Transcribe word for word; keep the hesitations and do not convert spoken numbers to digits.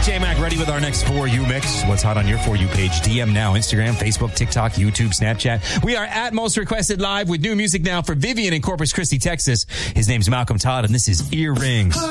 J-Mac ready with our next For You mix. What's hot on your For You page? D M now. Instagram, Facebook, TikTok, YouTube, Snapchat. We are at Most Requested Live with new music now for Vivian in Corpus Christi, Texas. His name's Malcolm Todd, and this is Earring.